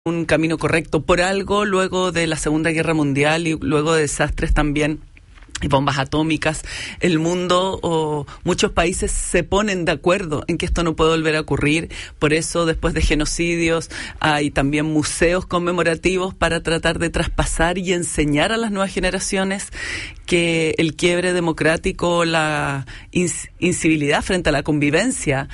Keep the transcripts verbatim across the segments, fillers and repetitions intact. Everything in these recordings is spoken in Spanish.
un camino correcto. Por algo, luego de la Segunda Guerra Mundial y luego de desastres también y bombas atómicas, el mundo o muchos países se ponen de acuerdo en que esto no puede volver a ocurrir. Por eso, después de genocidios, hay también museos conmemorativos para tratar de traspasar y enseñar a las nuevas generaciones que el quiebre democrático, la ins- incivilidad frente a la convivencia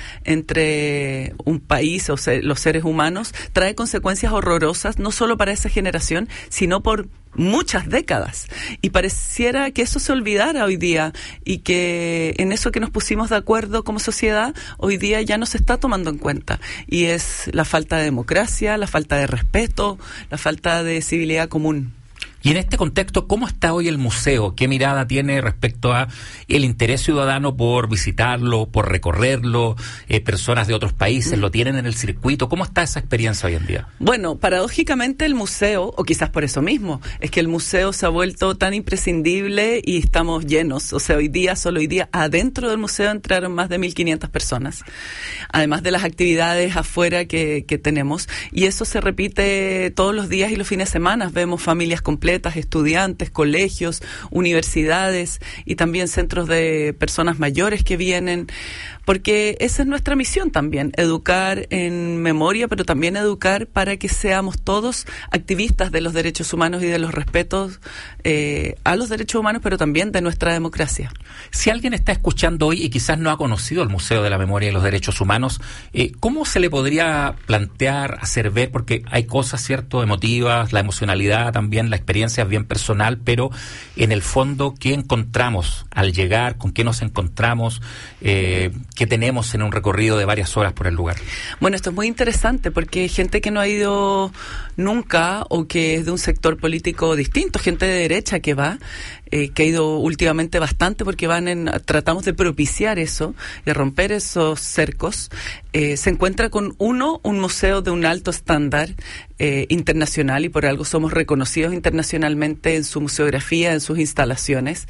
entre un país o se- los seres humanos trae consecuencias horrorosas, no solo para esa generación, sino por muchas décadas. Y pareciera que eso se olvidara hoy día y que en eso que nos pusimos de acuerdo como sociedad, hoy día ya no se está tomando en cuenta. Y es la falta de democracia, la falta de respeto, la falta de civilidad común. Y en este contexto, ¿cómo está hoy el museo? ¿Qué mirada tiene respecto a el interés ciudadano por visitarlo, por recorrerlo? Eh, personas de otros países lo tienen en el circuito. ¿Cómo está esa experiencia hoy en día? Bueno, paradójicamente el museo, o quizás por eso mismo, es que el museo se ha vuelto tan imprescindible y estamos llenos. O sea, hoy día, solo hoy día, adentro del museo entraron más de mil quinientas personas, además de las actividades afuera que, que tenemos. Y eso se repite todos los días y los fines de semana. Vemos familias completas, estudiantes, colegios, universidades y también centros de personas mayores que vienen, porque esa es nuestra misión también, educar en memoria, pero también educar para que seamos todos activistas de los derechos humanos y de los respetos eh, a los derechos humanos, pero también de nuestra democracia. Si alguien está escuchando hoy y quizás no ha conocido el Museo de la Memoria y los Derechos Humanos, eh, ¿cómo se le podría plantear, hacer ver? Porque hay cosas, ¿cierto?, emotivas, la emocionalidad también, la experiencia es bien personal, pero en el fondo, ¿qué encontramos al llegar? ¿Con qué nos encontramos? Eh, ¿Qué tenemos en un recorrido de varias horas por el lugar? Bueno, esto es muy interesante porque hay gente que no ha ido nunca o que es de un sector político distinto, gente de derecha que va, eh, que ha ido últimamente bastante porque van en, tratamos de propiciar eso, de romper esos cercos. Eh, se encuentra con uno, un museo de un alto estándar eh, internacional y por algo somos reconocidos internacionalmente en su museografía, en sus instalaciones,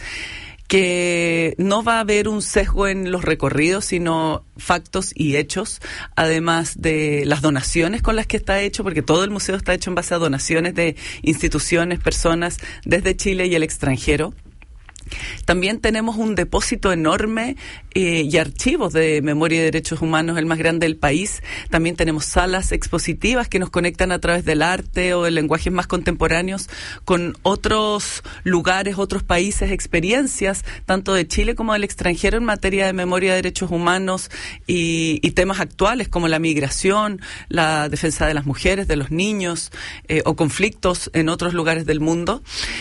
que no va a haber un sesgo en los recorridos, sino factos y hechos, además de las donaciones con las que está hecho, porque todo el museo está hecho en base a donaciones de instituciones, personas desde Chile y el extranjero. También tenemos un depósito enorme eh, y archivos de memoria y derechos humanos, el más grande del país. También tenemos salas expositivas que nos conectan a través del arte o de lenguajes más contemporáneos con otros lugares, otros países, experiencias, tanto de Chile como del extranjero en materia de memoria y derechos humanos y, y temas actuales como la migración, la defensa de las mujeres, de los niños eh, o conflictos en otros lugares del mundo.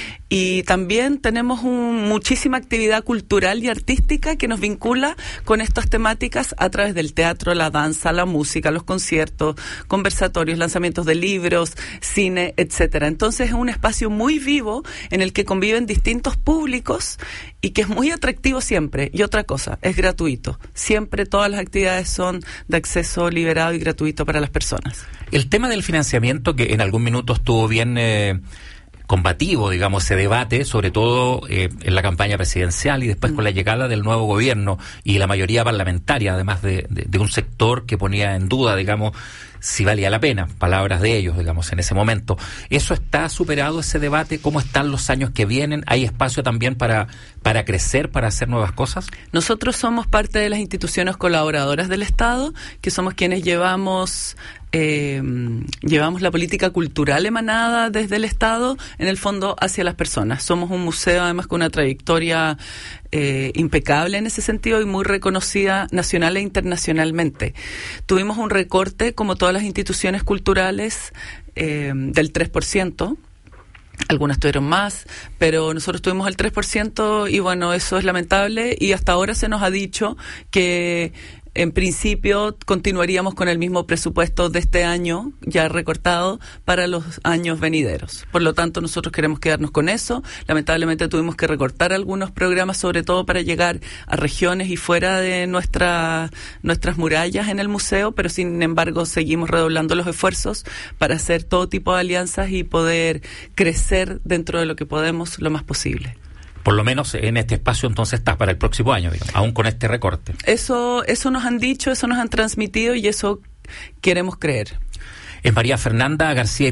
Y también tenemos un, muchísima actividad cultural y artística que nos vincula con estas temáticas a través del teatro, la danza, la música, los conciertos, conversatorios, lanzamientos de libros, cine, etcétera. Entonces es un espacio muy vivo en el que conviven distintos públicos y que es muy atractivo siempre. Y otra cosa, es gratuito. Siempre todas las actividades son de acceso liberado y gratuito para las personas. El tema del financiamiento, que en algún minuto estuvo bien Eh... combativo, digamos, ese debate, sobre todo eh, en la campaña presidencial y después mm. con la llegada del nuevo gobierno y la mayoría parlamentaria, además de, de, de un sector que ponía en duda, digamos, si valía la pena, palabras de ellos, digamos, en ese momento. ¿Eso está superado, ese debate? ¿Cómo están los años que vienen? ¿Hay espacio también para, para crecer, para hacer nuevas cosas? Nosotros somos parte de las instituciones colaboradoras del Estado, que somos quienes llevamos Eh, llevamos la política cultural emanada desde el Estado, en el fondo, hacia las personas. Somos un museo, además, con una trayectoria eh, impecable en ese sentido y muy reconocida nacional e internacionalmente. Tuvimos un recorte, como todas las instituciones culturales, eh, del tres por ciento. Algunas tuvieron más, pero nosotros tuvimos el tres por ciento y bueno, eso es lamentable y hasta ahora se nos ha dicho que en principio continuaríamos con el mismo presupuesto de este año ya recortado para los años venideros. Por lo tanto, nosotros queremos quedarnos con eso. Lamentablemente tuvimos que recortar algunos programas, sobre todo para llegar a regiones y fuera de nuestra, nuestras murallas en el museo, pero sin embargo seguimos redoblando los esfuerzos para hacer todo tipo de alianzas y poder crecer dentro de lo que podemos lo más posible. Por lo menos en este espacio entonces está para el próximo año, digamos, aún con este recorte. Eso, eso nos han dicho, eso nos han transmitido y eso queremos creer. Es María Fernanda García